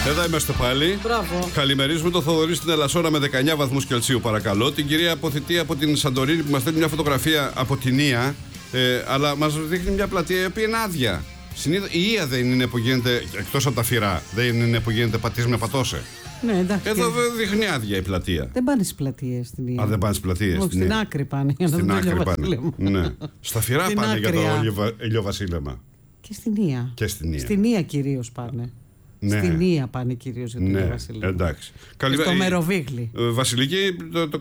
Εδώ είμαστε πάλι. Μπράβο. Καλημερίζουμε τον Θοδωρή στην Ελασσόνα με 19 βαθμούς Κελσίου, παρακαλώ. Την κυρία Αποθητή από την Σαντορίνη που μας στέλνει μια φωτογραφία από την Ία. Αλλά μας δείχνει μια πλατεία η οποία είναι άδεια. Συνήθως η Ία δεν είναι που γίνεται, εκτός από τα φυρά, δεν είναι που γίνεται πατής με πατώσε. Ναι, εντάξει. Εδώ δείχνει άδεια η πλατεία. Δεν πάνε στις πλατείες στην Ία. Α, δεν πάνε στις πλατείες. Όχι, στην άκρη πάνε. Για να στην δουν το άκρη πάνε. ηλιοβασίλεμα. Ναι. Στα φυρά Στην πάνε για άκρη, το ηλιοβασίλεμα. Και στην Ία. Και στην Ία. Στην Ία κυρίως πάνε. Ναι. Στην Ία πάνε κυρίως για το Ναι, ηλιοβασίλεμα. εντάξει. Στο Μεροβίγλι. Βασιλική,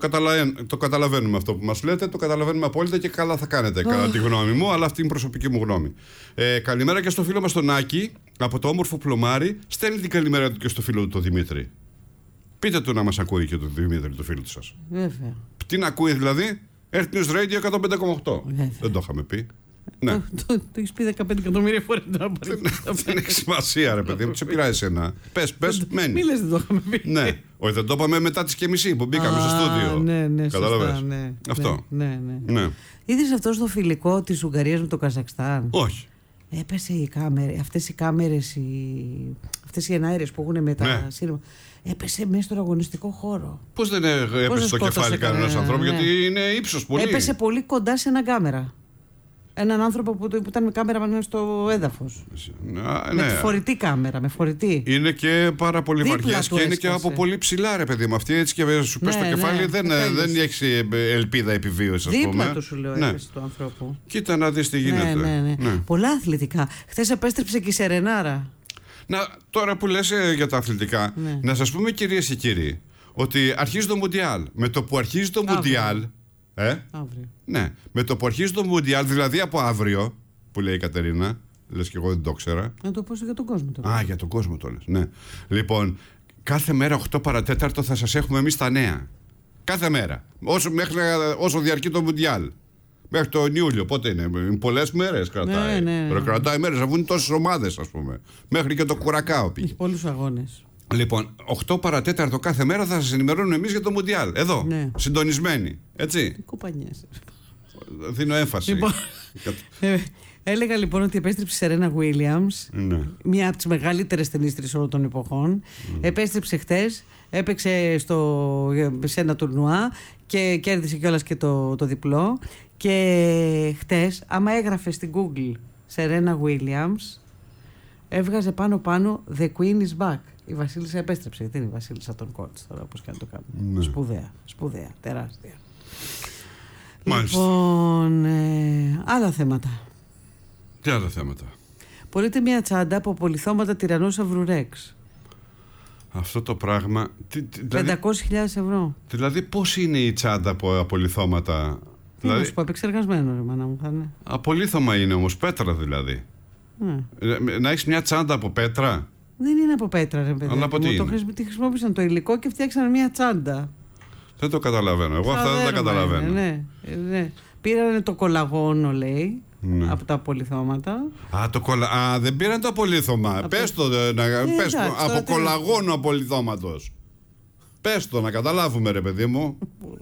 το καταλαβαίνουμε αυτό που μας λέτε, το καταλαβαίνουμε απόλυτα και καλά θα κάνετε, κατά τη γνώμη μου, αλλά αυτή είναι η προσωπική μου γνώμη. Καλημέρα και στο φίλο μας τον Άκη, από το όμορφο Πλωμάρι, στέλνει την καλημέρα του και στο φίλο του τον Δημήτρη. Πείτε του να μας ακούει και τον Δημήτρη, το φίλο του σας. Βέβαια. Τι να ακούει δηλαδή, Earth News Radio 105,8. Δεν το είχαμε πει. Ναι. Το έχεις πει 15 εκατομμύρια φορές. Δεν έχει σημασία, ρε παιδί μου, σε πειράζει εσένα. Πες, μένει. Μη λες, δεν το είχαμε πει. Ναι, όχι, δεν το είπαμε μετά τις και μισή που μπήκαμε στο στούντιο. Ναι, κατάλαβες. ναι. Αυτό. Ναι. Ναι. Είδες αυτό στο φιλικό της Ουγγαρίας με το Καζακστάν? Όχι. Έπεσε η κάμερα, αυτές οι κάμερες, αυτές οι εναέρειες που έχουν με τα Ναι. σύρμα. Έπεσε μέσα στον αγωνιστικό χώρο. Πώς δεν έπεσε στο κεφάλι κανένας ανθρώπου, ναι. γιατί είναι ύψος πολύ. Έπεσε πολύ κοντά σε έναν κάμερα. Έναν άνθρωπο που ήταν με κάμερα πάνω στο έδαφος. Με τη φορητή κάμερα, με φορητή. Είναι και πάρα πολύ Δίπλα βαριές του και είναι έσκασε. και από πολύ ψηλά, ρε παιδί μου. Αυτή έτσι και σου πες στο κεφάλι, δεν έχει ελπίδα επιβίωσης, ας πούμε. Δίπλα του σου λέω, έπεσε του ανθρώπου. Κοίτα να δεις τι γίνεται. Ναι. Πολλά αθλητικά. Χθες επέστρεψε και η Σερενάρα. Τώρα που λες για τα αθλητικά, να σας πούμε, κυρίες και κύριοι, ότι αρχίζει το Μουντιάλ. Με το που αρχίζει το Μουντιάλ. Αύριο. Ναι, με το που αρχίζει το Μουντιάλ, δηλαδή από αύριο, που λέει η Κατερίνα, λες και εγώ δεν το ξέρα. Να το πω για τον κόσμο τώρα. Α, για τον κόσμο το λες, ναι. Λοιπόν, κάθε μέρα 8 παρατέταρτο θα σας έχουμε εμείς τα νέα. Κάθε μέρα. Όσο διαρκεί το Μουντιάλ. Μέχρι τον Ιούλιο, πότε είναι, πολλές μέρες κρατάει. Ναι. Κρατάει μέρες, θα βγουν τόσες ομάδες, ας πούμε. Μέχρι και το Κουρακάο πήγε. Έχει πολλούς αγώνες. Λοιπόν, 8 παρατέταρτο κάθε μέρα θα σας ενημερώνουμε εμείς για το Μουντιάλ. Εδώ, συντονισμένοι. Έτσι. Τι κοπανιές. Δίνω έμφαση. Λοιπόν, έλεγα λοιπόν ότι επέστρεψε η Σερένα Γουίλιαμς, μία από τις μεγαλύτερες ταινίστρες όλων των εποχών. Επέστρεψε χτες, έπαιξε σε ένα τουρνουά και κέρδισε κιόλας και το διπλό. Και χτες, άμα έγραφε στην Google Σερένα Γουίλιαμς, έβγαζε πάνω The Queen is back. Η Βασίλισσα επέστρεψε. Γιατί είναι η Βασίλισσα των Κόρτς τώρα, όπως και να το κάνουμε. Σπουδαία, τεράστια. Μάλιστα. Λοιπόν, άλλα θέματα. Τι άλλα θέματα? Πωλείται μια τσάντα από απολιθώματα τυραννόσαυρου Ρεξ. Αυτό το πράγμα. 500.000 ευρώ. Δηλαδή, πώς είναι η τσάντα από απολιθώματα? Δηλαδή, σου πω, επεξεργασμένο, ρε μάνα μου, θα είναι. Απολίθωμα είναι όμως, πέτρα δηλαδή. Να έχεις μια τσάντα από πέτρα. Δεν είναι από πέτρα, ρε παιδί. Αλλά από τι είναι? Τη χρησιμοποίησαν το υλικό και φτιάξαν μια τσάντα. Δεν το καταλαβαίνω. Εγώ αυτά δεν τα καταλαβαίνω. Ναι. Πήραν το κολαγόνο, λέει, από τα απολιθώματα. Δεν πήραν το απολίθωμα. Πες το, από κολαγόνο απολιθώματος. Πες το, να καταλάβουμε, ρε παιδί μου.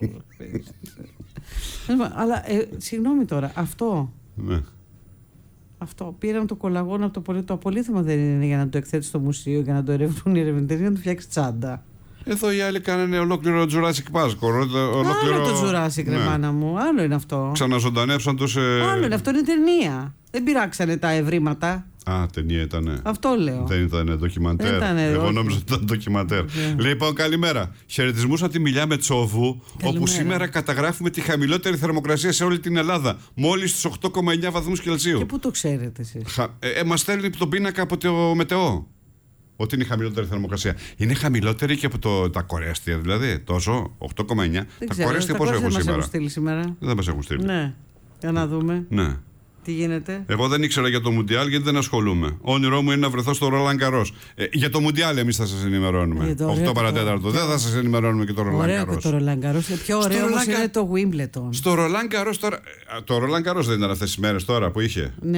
Αλλά, συγγνώμη τώρα, αυτό. Ναι. Αυτό. Πήραν το κολαγόνο από το απολίθωμα, δεν είναι για να το εκθέτει στο μουσείο, για να το ερευνούν οι ερευνητές, για να το φτιάξει τσάντα. Εδώ οι άλλοι κάνανε ολόκληρο Jurassic Park. Άλλο το Jurassic, ρε μάνα μου. Άλλο είναι αυτό. Ξαναζωντανέψαν τους. Άλλο είναι αυτό, είναι ταινία. Δεν πειράξανε τα ευρήματα. Α, ταινία ήτανε. Αυτό λέω. Δεν ήταν ντοκιμαντέρ. Εγώ νόμιζα ότι ήταν ντοκιμαντέρ. Λοιπόν, καλημέρα. Χαιρετισμούς από τη Μιλιά Μετσόβου, όπου σήμερα καταγράφουμε τη χαμηλότερη θερμοκρασία σε όλη την Ελλάδα. Μόλις στους 8,9 βαθμούς Κελσίου. Και πού το ξέρετε εσείς? Μας στέλνει τον πίνακα από το Μετεό. Ότι είναι η χαμηλότερη θερμοκρασία. Είναι χαμηλότερη και από τα κορέστια, δηλαδή. Τόσο, 8,9. Τα κορέστια πόσο έχουν σήμερα? Δεν μας έχουν στείλει. Ναι, για να δούμε. Ναι. Τι γίνεται? Εγώ δεν ήξερα για το Μουντιάλ γιατί δεν ασχολούμαι. Όνειρό μου είναι να βρεθώ στο Ρολάν Γκαρός. Για το Μουντιάλ εμείς θα σας ενημερώνουμε. 8 παρατέταρτο. Δεν θα σας ενημερώνουμε και το Ρολάν Γκαρός. Ωραίο και το Ρολάν Γκαρός. Πιο ωραίο όμως είναι το Wimbledon. Στο Ρολάν Γκαρός τώρα. Το Ρολάν Γκαρός δεν ήταν αυτές τις μέρες τώρα που είχε? Ναι.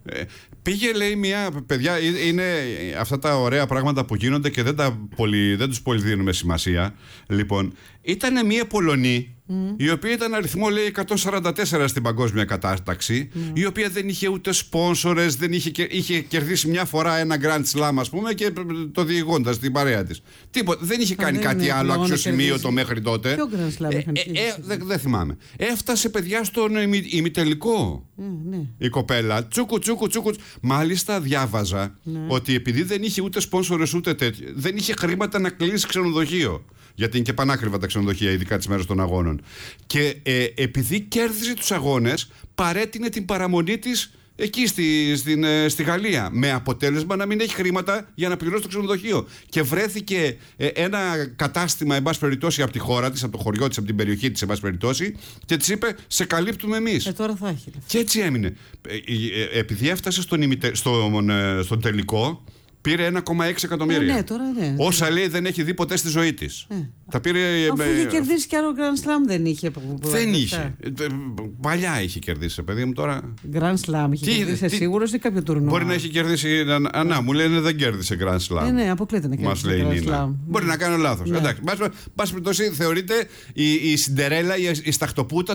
Πήγε, λέει, μια. Παιδιά, είναι αυτά τα ωραία πράγματα που γίνονται και δεν τους πολύ δίνουμε σημασία. Λοιπόν, ήταν μια Πολωνή, η οποία ήταν αριθμό, λέει, 144 στην παγκόσμια κατάταξη, η οποία δεν είχε ούτε σπόνσορες, είχε κερδίσει μια φορά ένα Grand Slam, ας πούμε, και το διηγώντας την παρέα της. Τίποτα, δεν είχε κάνει κάτι άλλο αξιοσημείωτο μέχρι τότε. Ποιο Grand Slam δεν θυμάμαι. Έφτασε, παιδιά, στον ημιτελικό. Η κοπέλα. Τσούκου. Μάλιστα, διάβαζα ότι επειδή δεν είχε ούτε σπόνσορες ούτε τέτοιο, δεν είχε χρήματα να κλείσει ξενοδοχείο. Γιατί είναι και πανάκριβα τα ξενοδοχεία, ειδικά τις μέρες των αγώνων. Και επειδή κέρδισε τους αγώνες, παρέτεινε την παραμονή της εκεί στη Γαλλία. Με αποτέλεσμα να μην έχει χρήματα για να πληρώσει το ξενοδοχείο. Και βρέθηκε ένα κατάστημα, εν πάση περιπτώσει, από τη χώρα της, από το χωριό της, από την περιοχή της, εν πάση περιπτώσει, και της είπε: σε καλύπτουμε εμείς. Τώρα θα έχει. Και έτσι έμεινε. Επειδή έφτασε στον τελικό. Πήρε 1,6 εκατομμύρια. Ναι, τώρα ναι. Όσα, λέει, δεν έχει δει ποτέ στη ζωή της. Τα πήρε. Αφού είχε κερδίσει κι άλλο Grand Slam, δεν είχε. Δεν είχε. Παλιά είχε κερδίσει, παιδί μου, τώρα. Grand Slam είχε κερδίσει, σίγουρος, ή κάποιο τουρνουά. Μπορεί να έχει κερδίσει. Μου λένε δεν κέρδισε Grand Slam. Ναι, αποκλείται να κερδίσει. Μας λέει η Νίνα. Μπορεί να κάνω λάθος. Εντάξει. Πάση περιπτώσει, θεωρείται η Σιντερέλα, η σταχτοπούτα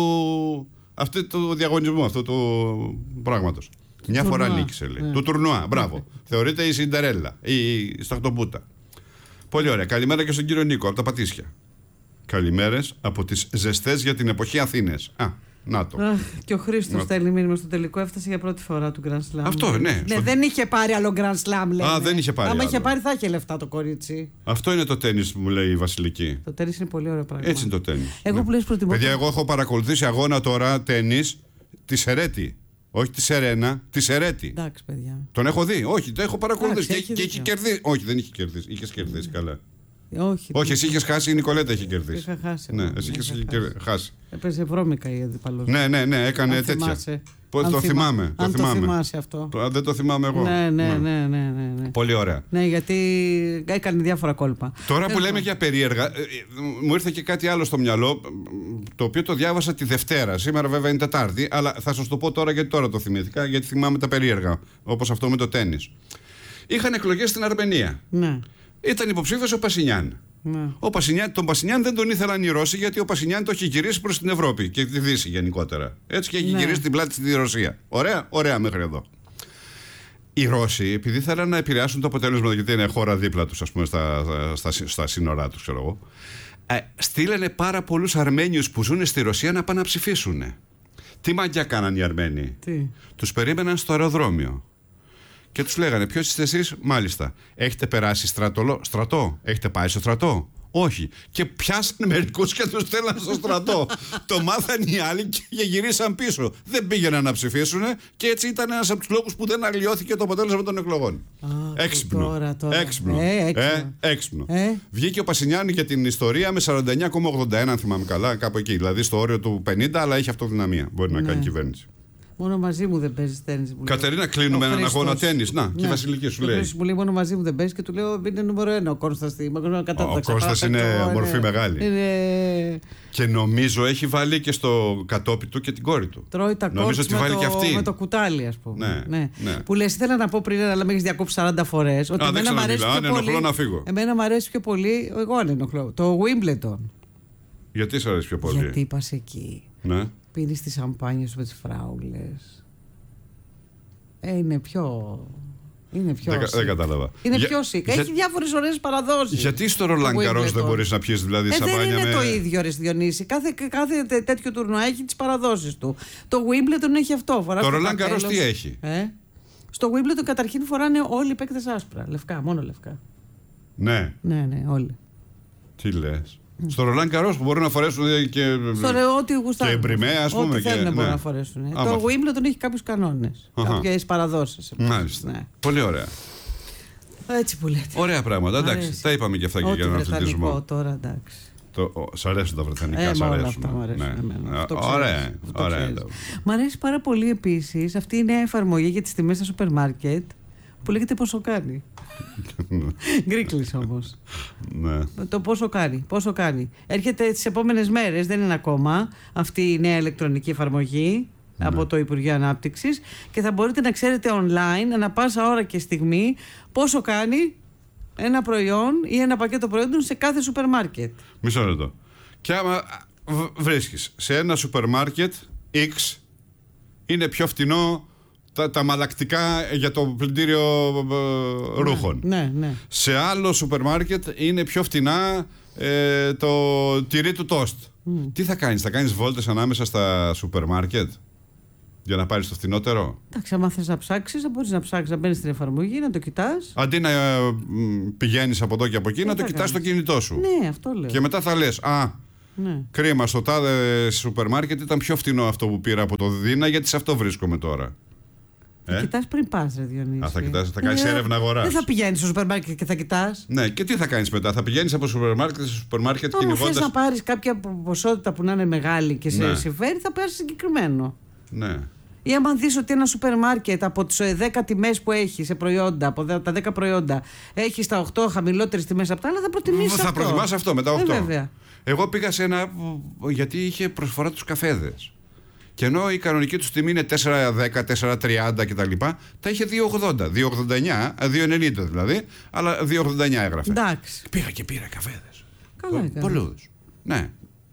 του διαγωνισμού, αυτού του πράγματος. Μια φορά νίκησε, λέει. Του τουρνουά, μπράβο. Θεωρείται η Σιντερέλα, η σταχτοπούτα. Πολύ ωραία. Καλημέρα και στον κύριο Νίκο από τα Πατήσια. Καλημέρες από τις ζεστές για την εποχή Αθήνες. Να το. Και ο Χρήστος στέλνει μήνυμα στο τελικό, έφτασε για πρώτη φορά του Grand Slam. Αυτό, ναι. Δεν είχε πάρει άλλο Grand Slam, λέει. Δεν είχε πάρει. Άμα είχε πάρει, θα είχε λεφτά το κορίτσι. Αυτό είναι το τένις που μου λέει η Βασιλική. Το τένις είναι πολύ ωραίο πράγμα. Έτσι είναι το τένις. Εγώ που λες προτιμώ. Παιδιά, εγώ έχω παρακολουθήσει αγώνα τώρα τένις τη Σερέτη. Όχι τη Σερένα, τη Σερέτη. Εντάξει, παιδιά. Τον έχω δει. Όχι, το έχω παρακολουθήσει. Και έχει κερδίσει. Όχι, δεν είχε κερδίσει. Είχε κερδίσει καλά. Όχι, εσύ είχε χάσει, η Νικολέτα είχε κερδίσει. Είχα χάσει. Ναι, εσύ είχε χάσει. Έπαιζε βρώμικα η αντιπαλός. Ναι, έκανε τέτοια. Το θυμάμαι. Αν το θυμάσαι αυτό. Δεν το θυμάμαι εγώ. Ναι. Πολύ ωραία. Ναι, γιατί έκανε διάφορα κόλπα. Τώρα που λέμε για περίεργα, μου ήρθε και κάτι άλλο στο μυαλό, το οποίο το διάβασα τη Δευτέρα. Σήμερα βέβαια είναι Τετάρτη, αλλά θα σας το πω τώρα γιατί τώρα το θυμήθηκα, γιατί θυμάμαι τα περίεργα, όπως αυτό με το τένις. Είχαν εκλογές στην Αρμενία. Ναι. Ήταν υποψήφιος ο Πασινιάν. Ναι. Τον Πασινιάν δεν τον ήθελαν οι Ρώσοι, γιατί ο Πασινιάν το έχει γυρίσει προς την Ευρώπη και τη Δύση γενικότερα. Έτσι, και έχει γυρίσει την πλάτη στη Ρωσία. Ωραία μέχρι εδώ. Οι Ρώσοι, επειδή θέλαν να επηρεάσουν το αποτέλεσμα, γιατί είναι χώρα δίπλα τους, ας πούμε, στα σύνορά τους, ξέρω εγώ, στείλανε πάρα πολλούς Αρμένιους που ζουν στη Ρωσία να πάνε να ψηφίσουν. Τι μαγιά κάναν οι Αρμένοι? Τους περίμεναν στο αεροδρόμιο. Και τους λέγανε: ποιος είστε εσείς? Μάλιστα. Έχετε περάσει στρατό? Έχετε πάει στο στρατό? Όχι. Και πιάσανε μερικούς και τους στέλναν στο στρατό. Το μάθαν οι άλλοι και γυρίσαν πίσω. Δεν πήγαιναν να ψηφίσουν και έτσι ήταν ένας από τους λόγους που δεν αλλοιώθηκε το αποτέλεσμα των εκλογών. Έξυπνο. Έξυπνο. Βγήκε ο Πασινιάνη για την ιστορία με 49,81, αν θυμάμαι καλά, κάπου εκεί. Δηλαδή στο όριο του 50, αλλά έχει αυτοδυναμία. Μπορεί να κάνει κυβέρνηση. Μόνο μαζί μου δεν παίζει τένις. Κατερίνα, κλείνουμε έναν αγώνα τένις. Να, και η Βασιλική σου λέει. Μου λέει: μόνο μαζί μου δεν παίζει, και του λέω: είναι νούμερο 1 ο Κώστας. Ο Κώστας είναι μορφή μεγάλη. Και νομίζω έχει βάλει και στο κατόπι του και την κόρη του. Τρώει τα κόρτς με το κουτάλι, ας πούμε. Ναι. Που λες, ήθελα να πω πριν, αλλά με έχεις διακόψει 40 φορές. Ότι εμένα μου αρέσει πιο πολύ. Εγώ αν ενοχλώ. Το Wimbledon. Γιατί σ' αρέσει πιο πολύ? Γιατί πας εκεί. Ναι. Πίνεις τις σαμπάνιες με τις φράουλες. Είναι πιο δεν κατάλαβα. Είναι πιο σικ. Έχει διάφορες ωραίες παραδόσεις. Γιατί στο Ρολάν Γκαρός δεν μπορείς να πιεις δηλαδή σαμπάνια? Δεν είναι το ίδιο, ρε Διονύση. Κάθε τέτοιο τουρνουά έχει τις παραδόσεις του. Το Wimbledon έχει αυτό. Το Ρολάν Γκαρός τι έχει? Στο Wimbledon καταρχήν φοράνε όλοι οι παίκτες άσπρα. Λευκά, μόνο λευκά. Ναι, όλοι. Τι λες? Στο Ρολάν Γκαρός που μπορούν να φορέσουν και εμπριμέ, ας πούμε. Ό,τι θέλουν να μπορούν να φορέσουν. Το Wimbledon έχει κάποιους κανόνες, κάποιες παραδόσεις. Μάλιστα. Πολύ ωραία. Έτσι που λέτε. Ωραία πράγματα. Εντάξει, τα είπαμε και αυτά και για τον αθλητισμό. Τώρα εντάξει. Σ' αρέσουν τα βρετανικά, σ' αρέσουν. Ωραία. Μ' αρέσει πάρα πολύ επίσης αυτή η νέα εφαρμογή για τις τιμές στα σούπερ μάρκετ που λέγεται πόσο κάνει. Γκρίκλης όμως. Ναι. Το πόσο κάνει. Έρχεται τις επόμενες μέρες, δεν είναι ακόμα αυτή η νέα ηλεκτρονική εφαρμογή. από το Υπουργείο Ανάπτυξης και θα μπορείτε να ξέρετε online, ανά πάσα ώρα και στιγμή, πόσο κάνει ένα προϊόν ή ένα πακέτο προϊόντων σε κάθε σούπερ μάρκετ. Μισό λεπτό. Και άμα βρίσκεις σε ένα σούπερ μάρκετ X, είναι πιο φτηνό τα μαλακτικά για το πλυντήριο ρούχων. Ναι. Σε άλλο σούπερ μάρκετ είναι πιο φτηνά το τυρί του τόστ. Τι θα κάνεις, θα κάνεις βόλτες ανάμεσα στα σούπερ μάρκετ για να πάρεις το φθηνότερο? Εντάξει, άμα θες να ψάξεις, θα μπορείς να ψάξεις, να μπαίνεις στην εφαρμογή, να το κοιτάς. Αντί να πηγαίνεις από εδώ και από εκεί, να το κοιτάς στο κινητό σου. Ναι, αυτό λέω. Και μετά θα λες, κρίμα, στο τάδε σούπερ μάρκετ ήταν πιο φθηνό αυτό που πήρα από το Δίνα, γιατί σε αυτό βρίσκομαι τώρα. Θα κοιτάς πριν πας, ρε Διονύση. Θα κάνεις έρευνα αγοράς. Δεν θα πηγαίνεις στο σούπερ μάρκετ και θα κοιτάς. Ναι, και τι θα κάνεις μετά? Θα πηγαίνεις από σούπερ μάρκετ σε σούπερ μάρκετ κυνηγώντας. Αν θες να πάρεις κάποια ποσότητα που να είναι μεγάλη και σε συμφέρει, θα πάρεις συγκεκριμένο. Ναι. Ή άμα δεις ότι ένα σούπερ μάρκετ από τις 10 τιμές που έχει σε προϊόντα, από τα 10 προϊόντα, έχει στα 8 χαμηλότερες τιμές από τα άλλα, θα προτιμήσεις αυτό. Θα προτιμάς αυτό με τα 8. Βέβαια. Εγώ πήγα σε ένα, γιατί είχε προσφορά τους καφέδες. Και ενώ η κανονική του τιμή είναι 4,10, 4,30 κτλ., τα είχε 2,80, 2,89, 2,90 δηλαδή, αλλά 2,89 έγραφε. Εντάξει. Πήγα και πήρα καφέδες. Καλά. Πολλούς. Ναι.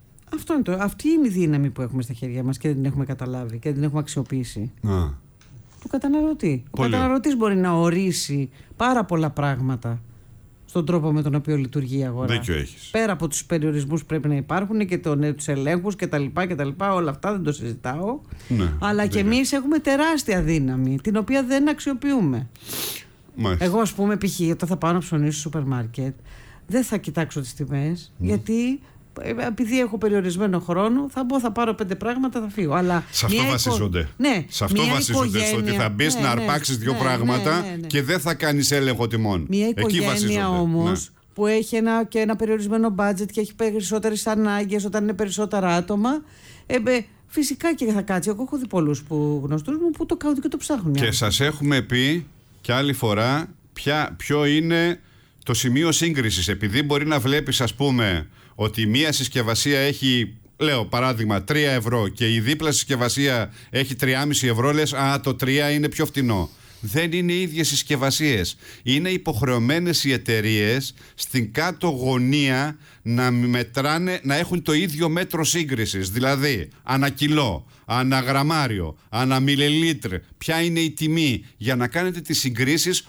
Αυτή είναι η δύναμη που έχουμε στα χέρια μας και δεν την έχουμε καταλάβει και δεν την έχουμε αξιοποιήσει. Του καταναλωτή. Ο καταναλωτής μπορεί να ορίσει πάρα πολλά πράγματα στον τρόπο με τον οποίο λειτουργεί η αγορά. Δίκιο έχεις. Πέρα από τους περιορισμούς που πρέπει να υπάρχουν και τους ελέγχους κτλ. Όλα αυτά δεν το συζητάω. Ναι, αλλά και εμείς έχουμε τεράστια δύναμη, την οποία δεν αξιοποιούμε. Μάλιστα. Εγώ, ας πούμε, π.χ. όταν θα πάω να ψωνίσω στο σούπερ μάρκετ, δεν θα κοιτάξω τις τιμές, γιατί επειδή έχω περιορισμένο χρόνο, θα πάρω 5 πράγματα, θα φύγω. Αλλά σε αυτό βασίζονται. Ναι, σε αυτό βασίζονται. Στο ότι θα μπεις να αρπάξεις 2 πράγματα και δεν θα κάνεις έλεγχο τιμών. Μια οικογένεια όμως που έχει ένα περιορισμένο budget και έχει περισσότερες ανάγκες όταν είναι περισσότερα άτομα. Φυσικά και θα κάτσει. Εγώ έχω δει πολλούς γνωστούς μου που το κάνουν και το ψάχνουν. Και σας έχουμε πει και άλλη φορά ποιο είναι το σημείο σύγκρισης. Επειδή μπορεί να βλέπεις, ας πούμε, ότι μία συσκευασία έχει, λέω παράδειγμα, 3 ευρώ και η δίπλα συσκευασία έχει 3,5 ευρώ, λες, το 3 είναι πιο φτηνό. Δεν είναι οι ίδιες συσκευασίες. Είναι υποχρεωμένες οι εταιρείες στην κάτω γωνία να μετράνε, να έχουν το ίδιο μέτρο σύγκρισης. Δηλαδή, ανά κιλό, ανά γραμμάριο, ανά μιλιλίτρ, ποια είναι η τιμή, για να κάνετε τις συγκρίσεις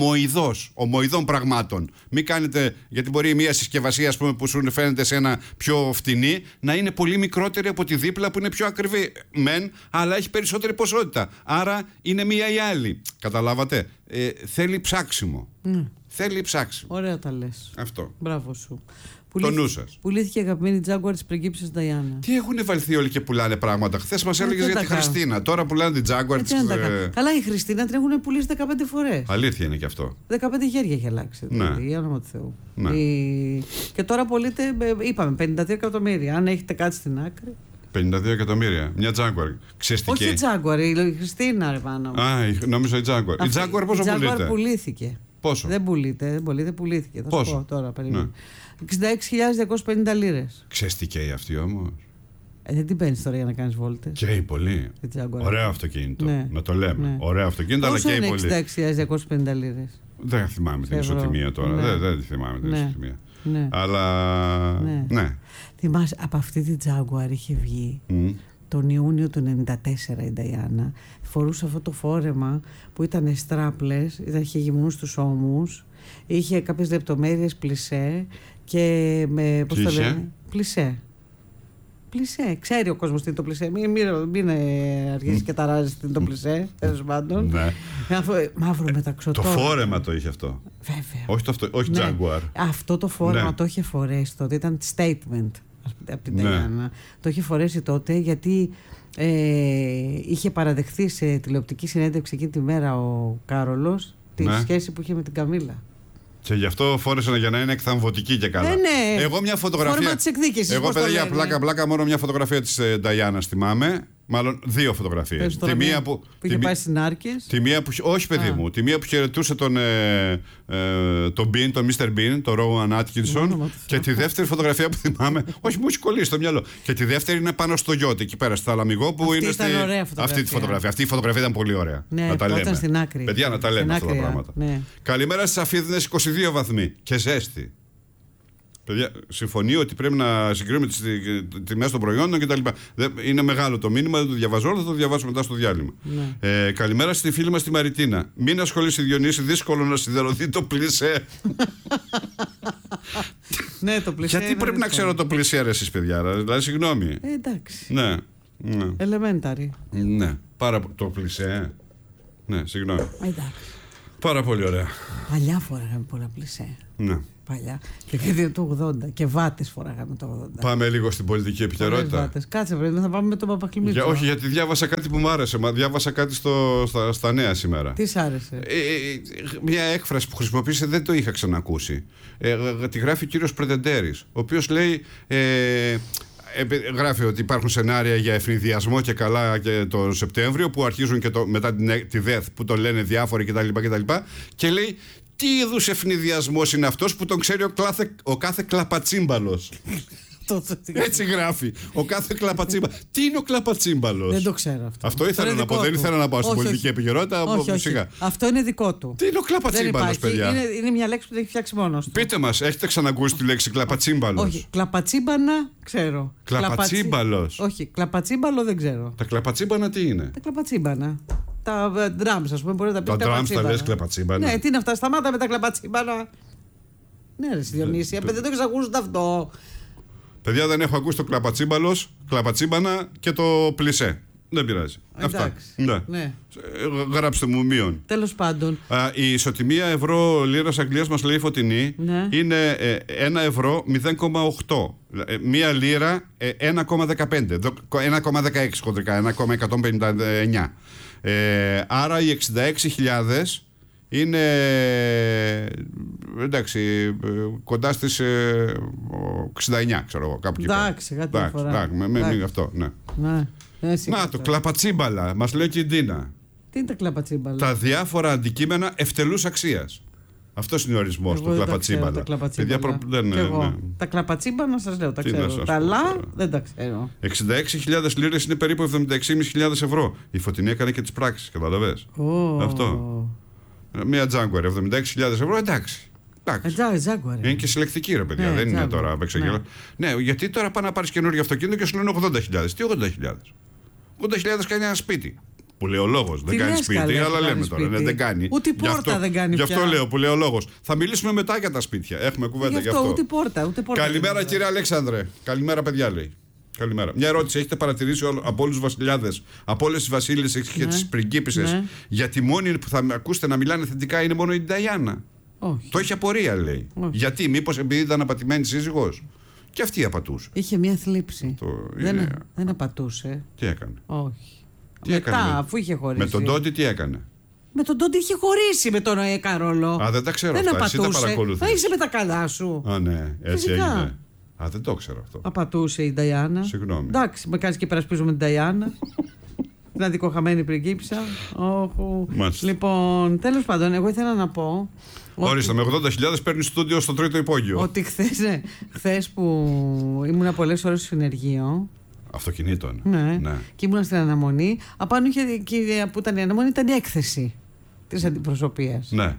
ομοειδών πραγμάτων. Μην κάνετε, γιατί μπορεί μια συσκευασία, ας πούμε, που σου φαίνεται σε ένα πιο φτηνή, να είναι πολύ μικρότερη από τη δίπλα που είναι πιο ακριβή. Μεν, αλλά έχει περισσότερη ποσότητα. Άρα είναι μία ή άλλη. Καταλάβατε. Θέλει ψάξιμο. Θέλει ψάξιμο. Ωραία τα λες. Αυτό. Μπράβο σου. Το νου σας. Πουλήθηκε η αγαπημένη Jaguar της πριγκίπισσας Νταϊάννα. Τι έχουν βαλθεί όλοι και πουλάνε πράγματα. Χθες μας έλεγες για τη Χριστίνα. Τώρα πουλάνε την Jaguar της. Καλά, η Χριστίνα την έχουν πουλήσει 15 φορές. Αλήθεια είναι και αυτό. 15 χέρια έχει αλλάξει. Δηλαδή, για όνομα του Θεού. Ναι. Και τώρα πωλείται, είπαμε, 52 εκατομμύρια. Αν έχετε κάτι στην άκρη. 52 εκατομμύρια. Μια Jaguar. Ξεστική. Όχι η Jaguar, η Χριστίνα, ρε πάνω. Νόμιζα η Jaguar. Η Jaguar πόσο πουλείται? Η Jaguar πουλήθηκε. Πόσο? Δεν πουλήθηκε. Θα σου πω τώρα, περίμενε. 66.250 λίρες. Ξεστική αυτή όμως. Δεν την παίρνεις τώρα για να κάνεις βόλτες. Καίει πολύ. Ωραίο αυτοκίνητο. Ναι. Να το λέμε. Ναι. Ωραίο αυτοκίνητο, αλλά καίει πολύ. 66.250 λίρες. Δεν θυμάμαι την ισοτιμία τώρα. Ναι. Δεν τη θυμάμαι την ισοτιμία. Ναι. Αλλά. Ναι. Θυμάσαι, από αυτή τη Jaguar είχε βγει τον Ιούνιο του 1994 η Νταϊάννα. Φορούσε αυτό το φόρεμα που ήταν στράπλες, είχε γυμνούς στους ώμους, είχε κάποιες λεπτομέρειες πλισέ και με. Πώς το λένε? Πλισέ. Ξέρει ο κόσμος τι είναι το πλισέ. Μην αρχίσει και ταράζεις τι είναι το πλισέ. Τέλος πάντων. Μαύρο μεταξωτό. Το φόρεμα το είχε αυτό. Βέβαια. Όχι Jaguar. Αυτό το φόρεμα το είχε φορέσει τότε. Ήταν statement από την Νταϊάννα. Το είχε φορέσει τότε γιατί είχε παραδεχθεί σε τηλεοπτική συνέντευξη εκείνη τη μέρα ο Κάρολος τη σχέση που είχε με την Καμίλα. Και γι' αυτό φόρεσε για να είναι εκθαμβωτική και καλά. Ναι. Εγώ μια φωτογραφία. Φόρμα της εκδίκησης. Εγώ, παιδιά, για πλάκα, μόνο μια φωτογραφία της Νταϊάνας θυμάμαι. Μάλλον δύο φωτογραφίες. Τη μία που είχε πάει στις Νάρκες. Τη μία που, όχι, παιδί μου. Τη μία που χαιρετούσε τον Bean, τον Mr. Bean, τον Rowan Atkinson. Και τη δεύτερη φωτογραφία που θυμάμαι. Όχι, μου έχει κολλήσει στο μυαλό. Και τη δεύτερη είναι πάνω στο γιότ, εκεί πέρα, στο Αλαμιγό. Που αυτή ήταν ωραία φωτογραφία. Αυτή τη φωτογραφία. Αυτή η φωτογραφία ήταν πολύ ωραία. Ναι, να τα λέμε. Ήταν στην άκρη. Παιδιά, να τα λέμε αυτά τα πράγματα. Ναι. Καλημέρα στις Αφίδινες, 22 βαθμοί και ζέστη. Παιδιά, συμφωνεί ότι πρέπει να συγκρίνουμε τις τιμές των προϊόντων κτλ. Είναι μεγάλο το μήνυμα, δεν το διαβάζω όλο, θα το διαβάσω μετά στο διάλειμμα. Ναι. Καλημέρα στη φίλη μας τη Μαριτίνα. Μην ασχολείσαι, Διονύση, δύσκολο να σιδερωθεί το πλισέ. Ναι, το πλισέ. Γιατί πρέπει να ξέρω το πλισέ, ρε, εσείς, παιδιά, δηλαδή, συγγνώμη. Εντάξει. Ναι. Elementary. Ναι, το πλισέ. Ναι, συγγνώμη. Εντάξει. Πάρα πολύ ωραία. Παλιά φοράγαμε πολλά πλισέ. Ναι. Παλιά. Δεκαετία του 80. Και βάτες φοράγαμε το 80. Πάμε λίγο στην πολιτική επικαιρότητα. Κάτσε, πρέπει να πάμε με τον Παπακλημίτσο. Όχι, γιατί διάβασα κάτι που μου άρεσε. Διάβασα κάτι στα νέα σήμερα. Τι σ' άρεσε? Μια έκφραση που χρησιμοποίησε δεν το είχα ξανακούσει. Τη γράφει ο κύριος Πρετεντέρης, ο οποίος λέει. Γράφει ότι υπάρχουν σενάρια για ευνηδιασμό και καλά και το Σεπτέμβριο, που αρχίζουν και μετά τη ΔΕΘ που το λένε διάφοροι κτλ. Και λέει, τι είδους ευνηδιασμός είναι αυτός που τον ξέρει ο κάθε κλαπατσίμπαλος. Έτσι γράφει. Ο κάθε κλαπατσίμπαλος. Τι είναι ο κλαπατσίμπαλος? Δεν το ξέρω αυτό. Αυτό ήθελα να πω. Δεν ήθελα να πάω στην πολιτική επικαιρότητα. Όχι. Αυτό είναι δικό του. Τι είναι ο κλαπατσίμπαλος, παιδιά? Είναι μια λέξη που δεν έχει φτιάξει μόνος του. Πείτε μας, έχετε ξανακούσει τη λέξη κλαπατσίμπαλος? Όχι. Κλαπατσίμπανα ξέρω. Κλαπατσίμπαλος. Όχι. Κλαπατσίμπαλο δεν ξέρω. Τα κλαπατσίμπανα τι είναι? Τα κλαπατσίμπανα. Τα drums, ας πούμε, μπορεί να πει. Τα drums τα λες κλαπατσίμπανα? Ναι, τι είναι αυτά, σταμάτα με τα κλαπατσίμπανα. Ναι, ρε Διονύση, δεν το έχεις ακούσει αυτό. Παιδιά, δεν έχω ακούσει το κλαπατσίμπανα και το πλισέ. Δεν πειράζει. Αυτά. Ναι. Γράψτε μου μείον. Τέλος πάντων. Η ισοτιμία ευρώ-λίρας Αγγλίας, μας λέει η Φωτεινή, είναι 1 ευρώ 0,8. Μία λίρα 1,15. 1,16 χοντρικά, 1,159. Άρα οι 66.000 είναι, εντάξει, κοντά στις 69, ξέρω εγώ, κάπου εκεί. Εντάξει, κάτι διαφορά. Αυτό, ναι. Να το κλαπατσίμπαλα, μας λέει και η Ντίνα. Τι είναι τα κλαπατσίμπαλα? Τα διάφορα αντικείμενα ευτελούς αξίας. Αυτός είναι ο ορισμός του κλαπατσίμπαλα. Τα κλαπατσίμπαλα σας λέω, τα ξέρω. Τα λα δεν τα ξέρω. 66.000 λίρες είναι περίπου 76.500 ευρώ. Η Φωτεινή έκανε και τις πράξεις, καταλαβες. Αυτό. Μια Jaguar 76.000 ευρώ, εντάξει. Είναι και συλλεκτική, ρε παιδιά, δεν είναι τώρα απεξαγγελία. Ναι, γιατί τώρα πάνε να πάρεις καινούργιο αυτοκίνητο και σου λένε 80.000. Τι 80.000? 80.000 κάνει ένα σπίτι. Που λέει ο λόγος. Δεν κάνει σπίτι, αλλά λέμε τώρα. Δεν κάνει. Ούτε πόρτα δεν κάνει. Γι' αυτό λέω που λέει ο λόγος. Θα μιλήσουμε μετά για τα σπίτια. Έχουμε κουβέντα γι' αυτό. Ούτε πόρτα. Καλημέρα, κύριε Αλέξανδρε. Καλημέρα, παιδιά, λέει. Καλημέρα. Μια ερώτηση. Έχετε παρατηρήσει από όλους τους βασιλιάδες, από όλες τις βασίλισσες και τις πριγκίπισσες, γιατί μόνοι που θα ακούσετε να μιλάνε θετικά είναι μόνο η Νταϊάννα? Όχι. Το έχει απορία, λέει. Όχι. Γιατί, μήπως επειδή ήταν απατημένη σύζυγος? Και αυτή απατούσε. Είχε μια θλίψη. Δεν απατούσε. Τι έκανε? Όχι. Τι έκανε αφού είχε χωρίσει. Με τον Τόντι τι έκανε? Με τον Τόντι είχε χωρίσει με τον Καρόλο. Δεν τα ξέρω δεν αυτά. Εσύ τα παρακολουθείς. Είσαι με τα καλά σου. Ναι, έτσι έγινε. Δεν το ξέρω αυτό. Απατούσε η Νταϊάννα. Συγγνώμη. Εντάξει, με κάνεις και υπερασπίζουμε την Νταϊάννα. Την αδικοχαμένη πριγκίπισσα. Λοιπόν, τέλος πάντων, εγώ ήθελα να πω. Ορίστε, με 80.000 παίρνει στούντιο στο τρίτο υπόγειο. Ότι χθες που ήμουν πολλές ώρες στο συνεργείο. Αυτοκινήτων. Ναι. Και ήμουν στην αναμονή. Απάνω είχε, που ήταν η αναμονή, ήταν η έκθεση της αντιπροσωπείας. Ναι.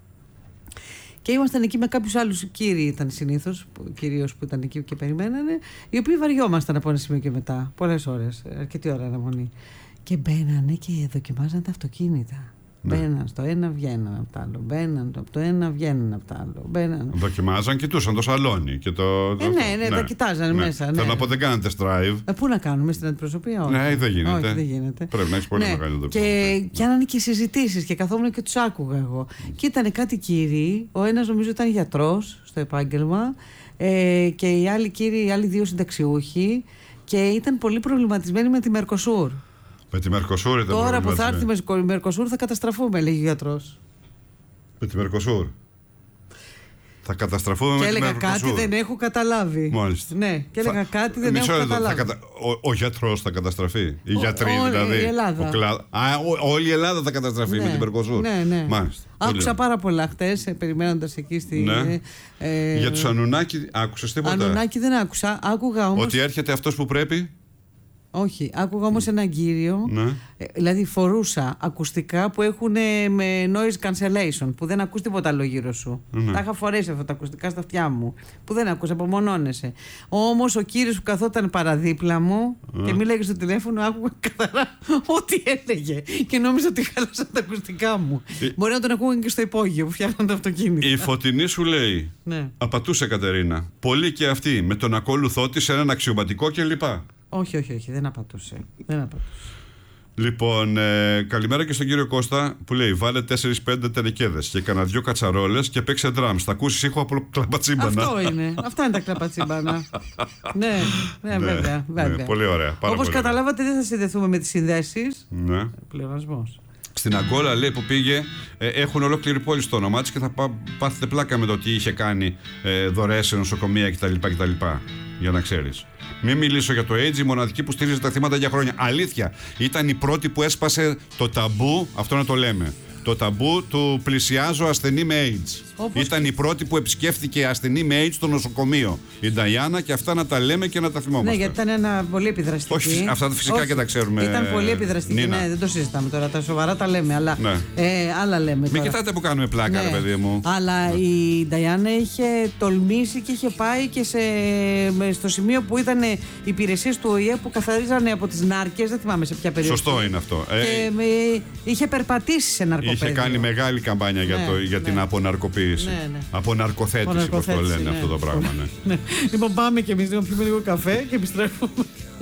Και ήμασταν εκεί με κάποιους άλλους κύριοι, ήταν συνήθως, κυρίως που ήταν εκεί και περιμένανε, οι οποίοι βαριόμασταν από ένα σημείο και μετά. Πολλές ώρες, αρκετή ώρα αναμονή. Και μπαίνανε και δοκιμάζαν τα αυτοκίνητα. Ναι. Μπαίναν στο ένα, βγαίναν από το άλλο. Μπαίναν από το ένα, βγαίναν από το άλλο. Δοκιμάζαν, κοιτούσαν το σαλόνι. Και ναι, τα κοιτάζαν μέσα. Ναι. Θέλω να πω, δεν κάνετε drive. Πού να κάνουμε, στην αντιπροσωπεία? Όχι. Ναι, δεν γίνεται. Όχι, δεν γίνεται. Πρέπει να έχει πολύ μεγάλη δουλειά. Και κάνανε και συζητήσεις και καθόμουν και τους άκουγα εγώ. Και ήταν κάτι κύριοι. Ο ένας νομίζω ήταν γιατρός στο επάγγελμα. Και οι άλλοι δύο συνταξιούχοι. Και ήταν πολύ προβληματισμένοι με τη Μερκοσούρ. Με τη Μερκοσούρ ήταν. Τώρα που θα έρθει η Μερκοσούρ θα καταστραφούμε, λέγει ο γιατρός. Με τη Μερκοσούρ. Θα καταστραφούμε και με έλεγα κάτι δεν έχω καταλάβει. Μάλιστα. Ναι, και έλεγα κάτι δεν έχω καταλάβει. Ο γιατρός θα καταστραφεί. Οι γιατροί δηλαδή. Η Ελλάδα. Όλη η Ελλάδα θα καταστραφεί με την Μερκοσούρ. Ναι. Μάλιστα. Άκουσα πάρα πολλά χτες, περιμένοντας εκεί στη. Ναι. Για τους Ανουνάκη, άκουσες τίποτα? Ανουνάκη δεν άκουσα. Άκουγα όμως. Ότι έρχεται αυτός που πρέπει. Όχι, άκουγα όμως έναν κύριο, ναι. Δηλαδή φορούσα ακουστικά που έχουν με noise cancellation, που δεν ακούς τίποτα άλλο γύρω σου. Ναι. Τα είχα φορέσει αυτά τα ακουστικά στα αυτιά μου, που δεν ακούς, απομονώνεσαι. Όμως ο κύριος που καθόταν παραδίπλα μου και μίλαγε στο τηλέφωνο, άκουγα καθαρά ό,τι έλεγε και νόμιζα ότι χάλασαν τα ακουστικά μου. Μπορεί να τον ακούγαν και στο υπόγειο που φτιάχναν τα αυτοκίνητα. Η Φωτεινή σου λέει, ναι. Απατούσε Κατερίνα. Πολύ και αυτή, με τον ακόλουθό της, έναν αξιωματικό κλπ. Όχι, δεν απατούσε. Λοιπόν, καλημέρα και στον κύριο Κώστα που λέει: βάλε 4-5 τενεκέδες και κανένα 2 κατσαρόλες και παίξε ντραμ. Θα ακούσεις ήχο από κλαπατσίμπανα. Αυτό είναι. Αυτά είναι τα κλαπατσίμπανα. Ναι, βέβαια. Πολύ ωραία. Όπως καταλάβατε, δεν θα συνδεθούμε με τις συνδέσεις. Ναι. Πλεονασμός. Στην Αγκόλα, λέει, που πήγε, έχουν ολόκληρη πόλη στο όνομά της και θα πάθετε πλάκα με το τι είχε κάνει δωρεές σε νοσοκομεία κτλ. Για να ξέρεις. Μην μιλήσω για το AIDS, η μοναδική που στήριζε τα θύματα για χρόνια. Αλήθεια, ήταν η πρώτη που έσπασε το ταμπού, αυτό να το λέμε. Το ταμπού του πλησιάζω ασθενή με AIDS. Ήταν η πρώτη που επισκέφθηκε ασθενή με AIDS στο νοσοκομείο. Η Νταϊάννα, και αυτά να τα λέμε και να τα θυμόμαστε. Ναι, γιατί ήταν ένα πολύ επιδραστική. Όχι, αυτά φυσικά και τα ξέρουμε. Ήταν πολύ επιδραστική. Ναι, δεν το συζητάμε τώρα. Τα σοβαρά τα λέμε, αλλά άλλα λέμε. Μην κοιτάτε που κάνουμε πλάκα, ρε παιδί μου. Αλλά η Νταϊάννα είχε τολμήσει και είχε πάει και στο σημείο που ήταν οι υπηρεσίες του ΟΗΕ που καθαρίζανε από τις νάρκες. Δεν θυμάμαι σε ποια περιοχή. Σωστό είναι αυτό. Και είχε περπατήσει σε ναρκοπαίδιο. Είχε κάνει μεγάλη καμπάνια για την αποναρκοποίηση. Αποναρκοθέτηση, όπως το λένε αυτό το πράγμα. Λοιπόν, πάμε και εμείς να πιούμε λίγο καφέ και επιστρέφουμε.